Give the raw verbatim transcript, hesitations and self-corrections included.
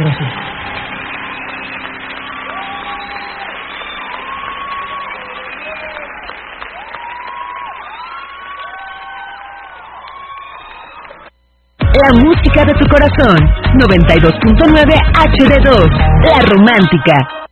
gracias. La música de tu corazón. noventa y dos punto nueve H D dos. La Romántica.